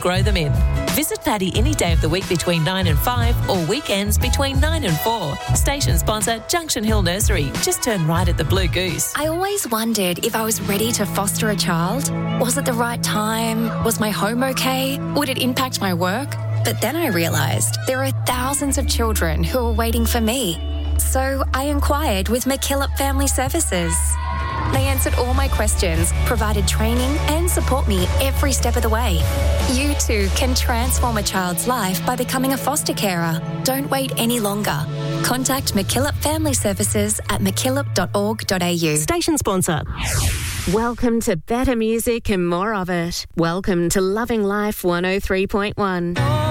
grow them in. Visit Paddy any day of the week between 9 and 5 or weekends between 9 and 4. Station sponsor Junction Hill Nursery. Just turn right at the Blue Goose. I always wondered if I was ready to foster a child. Was it the right time? Was my home okay? Would it impact my work? But then I realised there are thousands of children who are waiting for me. So I inquired with McKillop Family Services. They answered all my questions, provided training and support me every step of the way. You too can transform a child's life by becoming a foster carer. Don't wait any longer. Contact McKillop Family Services at mckillop.org.au. Station sponsor. Welcome to better music and more of it. Welcome to Loving Life 103.1.